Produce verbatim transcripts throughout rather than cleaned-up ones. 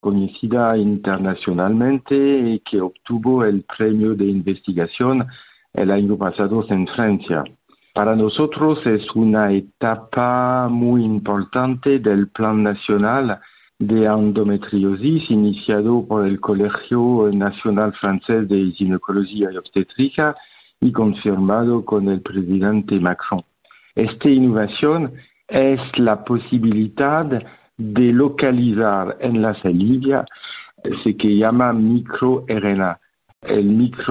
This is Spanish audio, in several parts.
conocida internacionalmente y que obtuvo el premio de investigación el año pasado en Francia. Para nosotros es una etapa muy importante del Plan Nacional de Endometriosis iniciado por el Colegio Nacional Francés de Ginecología y Obstétrica y confirmado con el presidente Macron. Esta innovación es la posibilidad de localizar en la saliva lo que llama microR N A. El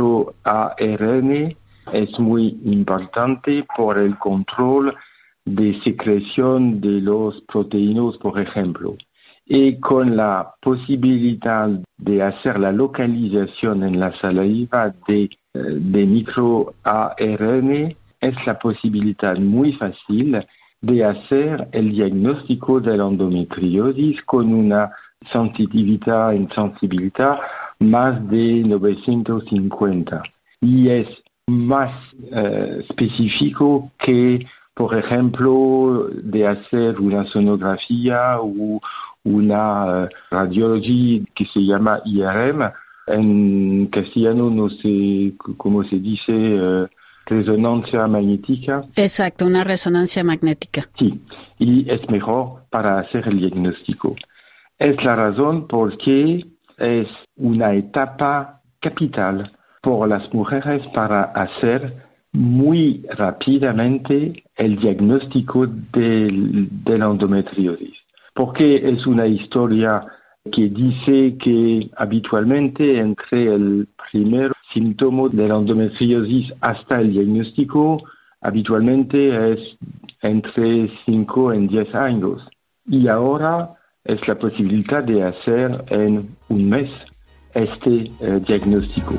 microA R N es muy importante por el control de secreción de los proteínas, por ejemplo. Y con la posibilidad de hacer la localización en la saliva de, de microA R N, es la posibilidad muy fácil de hacer el diagnóstico de la endometriosis con una sensitividad y sensibilidad más de novecientos cincuenta. Y es más eh, específico que, por ejemplo, de hacer una sonografía o una uh, radiología que se llama I R M. En castellano no sé cómo se dice, uh, resonancia magnética. Exacto, una resonancia magnética. Sí, y es mejor para hacer el diagnóstico. Es la razón por qué es una etapa capital por las mujeres para hacer muy rápidamente el diagnóstico de, de la endometriosis. Porque es una historia que dice que habitualmente entre el primer síntoma de la endometriosis hasta el diagnóstico, habitualmente es entre cinco y diez años. Y ahora es la posibilidad de hacer en un mes este eh, diagnóstico.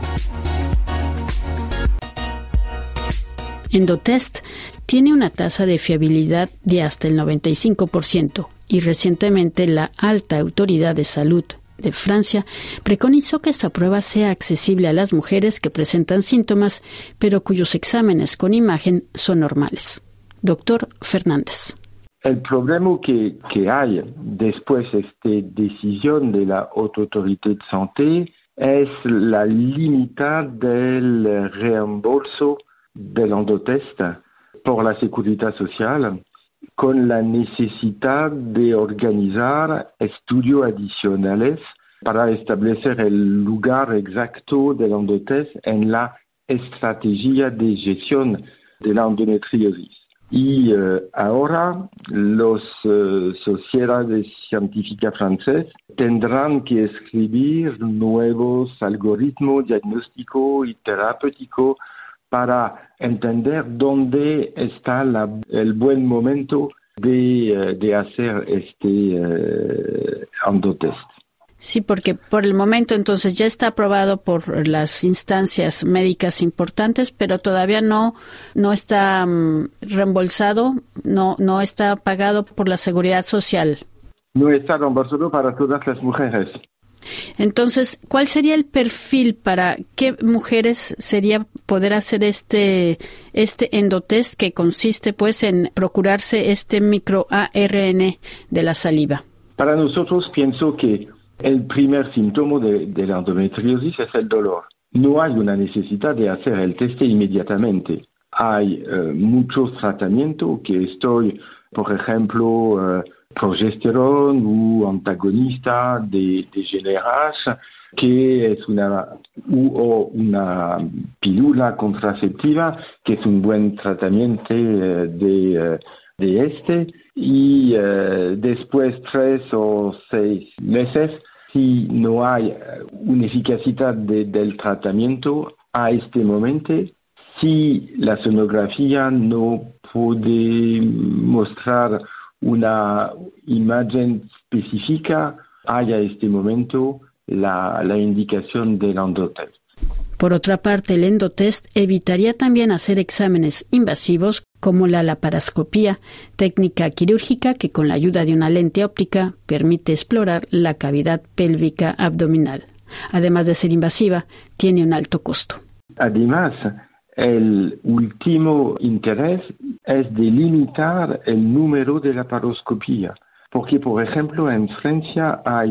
Endotest tiene una tasa de fiabilidad de hasta el noventa y cinco por ciento y recientemente la Alta Autoridad de Salud de Francia preconizó que esta prueba sea accesible a las mujeres que presentan síntomas, pero cuyos exámenes con imagen son normales. Doctor Fernández. El problema que, que hay después de esta decisión de la Autoridad de Santé es la limita del reembolso del endotest por la Seguridad Social, con la necesidad de organizar estudios adicionales para establecer el lugar exacto del endotest en la estrategia de gestión de la endometriosis. Y uh, ahora las uh, sociedades científicas francesas tendrán que escribir nuevos algoritmos diagnósticos y terapéuticos para entender dónde está la, el buen momento de, de hacer este uh, endotest. Sí, porque por el momento entonces ya está aprobado por las instancias médicas importantes, pero todavía no no está um, reembolsado, no no está pagado por la Seguridad Social. No está reembolsado para todas las mujeres. Entonces, ¿cuál sería el perfil para qué mujeres sería poder hacer este este endotest que consiste pues en procurarse este microA R N de la saliva? Para nosotros pienso que el primer síntoma de, de la endometriosis es el dolor. No hay una necesidad de hacer el test inmediatamente. Hay uh, muchos tratamientos que estoy, por ejemplo, uh, progesterona o antagonista de, de Generase, que es una, u, o una píldora contraceptiva, que es un buen tratamiento uh, de, uh, de este. Y uh, después tres o seis meses, si no hay una eficacia de, del tratamiento a este momento, si la sonografía no puede mostrar una imagen específica, hay a este momento la, la indicación del endotest. Por otra parte, el endotest evitaría también hacer exámenes invasivos como la laparoscopía, técnica quirúrgica que con la ayuda de una lente óptica permite explorar la cavidad pélvica abdominal. Además de ser invasiva, tiene un alto costo. Además, el último interés es de limitar el número de laparoscopía, porque, por ejemplo, en Francia hay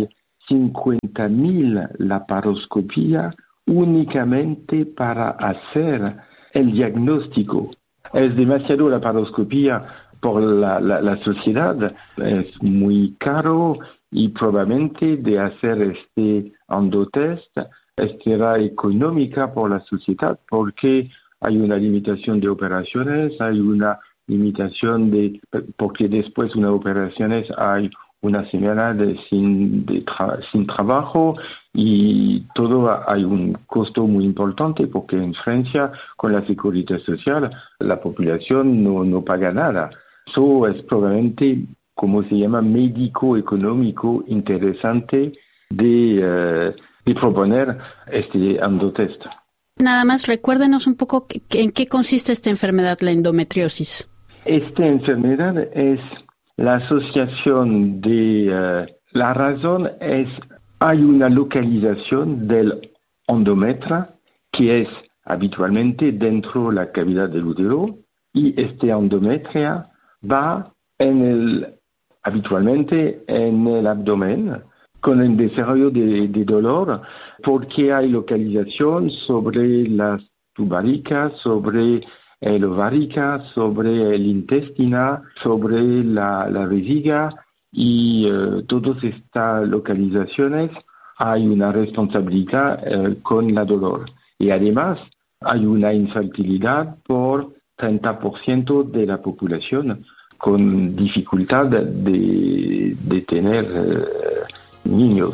cincuenta mil laparoscopías únicamente para hacer el diagnóstico. Es demasiado laparoscopía por la, la, la sociedad, es muy caro y probablemente de hacer este endotest será económica por la sociedad porque hay una limitación de operaciones, hay una limitación de, porque después de una operación hay una semana de sin, de tra, sin trabajo y todo hay un costo muy importante porque en Francia con la seguridad social la población no, no paga nada. Eso es probablemente, como se llama, médico-económico interesante de, uh, de proponer este endotest. Nada más recuérdenos un poco en qué consiste esta enfermedad, la endometriosis. Esta enfermedad es la asociación de... Uh, la razón es, hay una localización del endometrio que es habitualmente dentro de la cavidad del útero y este endometrio va en el, habitualmente en el abdomen con el desarrollo de, de dolor porque hay localización sobre las tubaricas, sobre el ovárica, sobre el intestino, sobre la, la vejiga y uh, todas estas localizaciones hay una responsabilidad uh, con la dolor. Y además hay una infertilidad por treinta por ciento de la población con dificultad de, de tener uh, niños.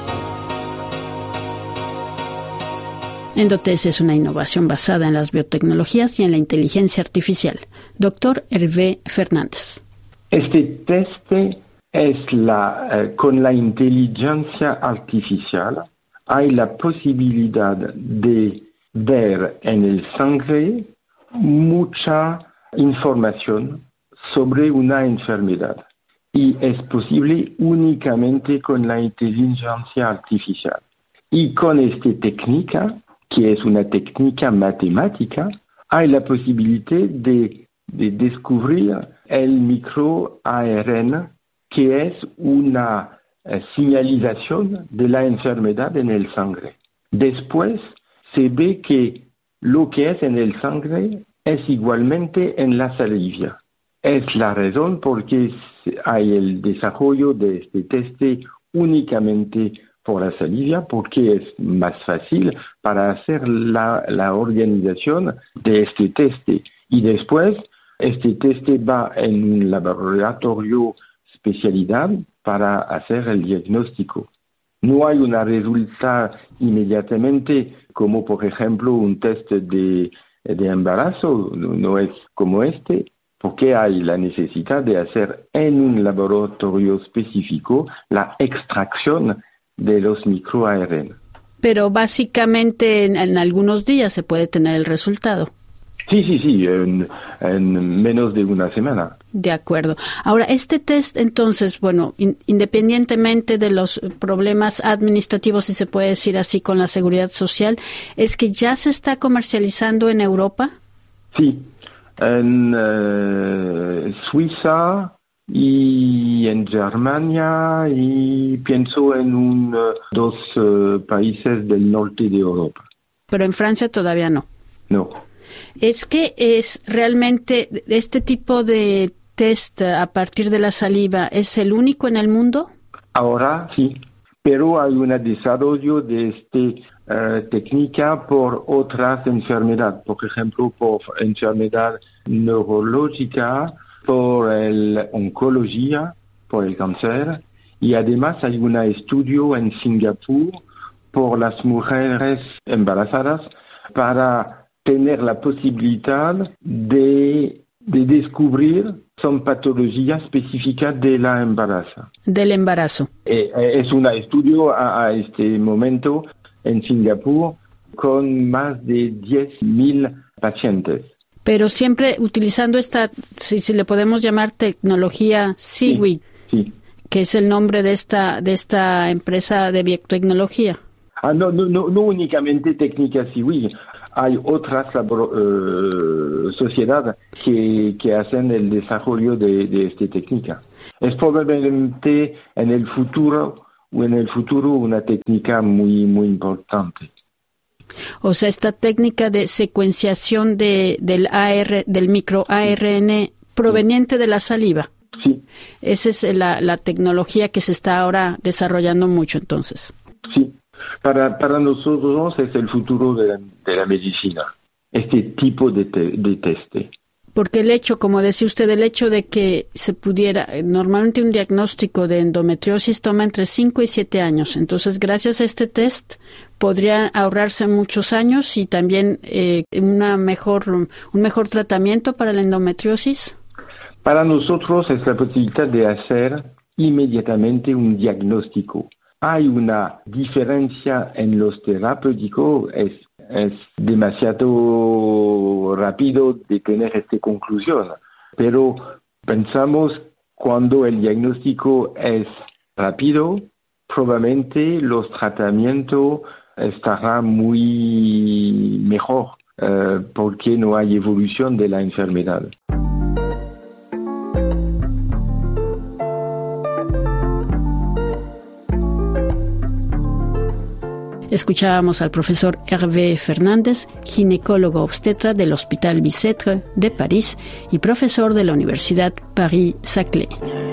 Endotest es una innovación basada en las biotecnologías y en la inteligencia artificial. Doctor Hervé Fernández. Este test es la, eh, con la inteligencia artificial, hay la posibilidad de ver en el sangre mucha información sobre una enfermedad. Y es posible únicamente con la inteligencia artificial. Y con esta técnica, que es una técnica matemática, hay la posibilidad de, de descubrir el microA R N, que es una eh, señalización de la enfermedad en el sangre. Después se ve que lo que es en el sangre es igualmente en la saliva. Es la razón por qué hay el desarrollo de este test únicamente por la saliva, porque es más fácil para hacer la, la organización de este test. Y después, este test va en un laboratorio especialidad para hacer el diagnóstico. No hay una resultado inmediatamente, como por ejemplo un test de, de embarazo, no, no es como este, porque hay la necesidad de hacer en un laboratorio específico la extracción de los microA R N. Pero básicamente en, en algunos días se puede tener el resultado. Sí, sí, sí, en, en menos de una semana. De acuerdo. Ahora, este test, entonces, bueno, in, independientemente de los problemas administrativos, si se puede decir así, con la seguridad social, ¿es que ya se está comercializando en Europa? Sí, en uh, Suiza y en Germania y pienso en un, uh, dos uh, países del norte de Europa. Pero en Francia todavía no. No. ¿Es que es realmente este tipo de test a partir de la saliva es el único en el mundo? Ahora sí, pero hay un desarrollo de esta uh, técnica por otras enfermedades, por ejemplo, por enfermedad neurológica, por la oncología, por el cáncer, y además hay un estudio en Singapur por las mujeres embarazadas para tener la posibilidad de, de descubrir son patologías específicas de la embarazo. Del embarazo. Eh, es un estudio a, a este momento en Singapur con más de diez mil pacientes. Pero siempre utilizando esta, si, si le podemos llamar tecnología SIWI, sí, sí. Que es el nombre de esta de esta empresa de biotecnología. Ah, no, no, no, no únicamente técnica SIWI. Hay otras uh, sociedades que, que hacen el desarrollo de, de esta técnica. Es probablemente en el futuro en el futuro una técnica muy, muy importante. O sea, esta técnica de secuenciación de, del A R, del micro A R N proveniente de la saliva. Sí. Esa es la, la tecnología que se está ahora desarrollando mucho, entonces. Sí. Para, para nosotros es el futuro de la, de la medicina, este tipo de, te, de teste. Porque el hecho, como decía usted, el hecho de que se pudiera, normalmente un diagnóstico de endometriosis toma entre cinco y siete años. Entonces, gracias a este test, podría ahorrarse muchos años y también eh, una mejor, un mejor tratamiento para la endometriosis. Para nosotros es la posibilidad de hacer inmediatamente un diagnóstico. Hay una diferencia en los terapéuticos, es, es demasiado rápido de tener esta conclusión, pero pensamos cuando el diagnóstico es rápido, probablemente los tratamientos estarán muy mejor eh, porque no hay evolución de la enfermedad. Escuchábamos al profesor Hervé Fernández, ginecólogo obstetra del Hospital Bicêtre de París y profesor de la Universidad Paris-Saclay.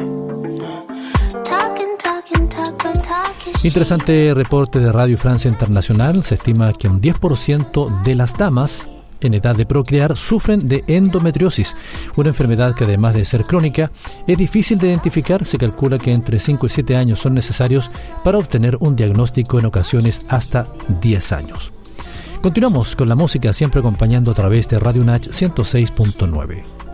Interesante reporte de Radio Francia Internacional. Se estima que un diez por ciento de las damas en edad de procrear sufren de endometriosis, una enfermedad que además de ser crónica, es difícil de identificar. Se calcula que entre cinco y siete años son necesarios para obtener un diagnóstico, en ocasiones hasta diez años. Continuamos con la música, siempre acompañando a través de Radio Nach ciento seis punto nueve.